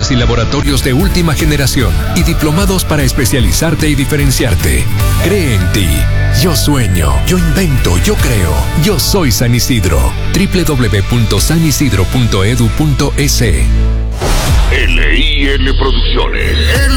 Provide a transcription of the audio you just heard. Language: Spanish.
y laboratorios de última generación y diplomados para especializarte y diferenciarte. Cree en ti. Yo sueño, yo invento, yo creo. Yo soy San Isidro. www.sanisidro.edu.es. LIL Producciones.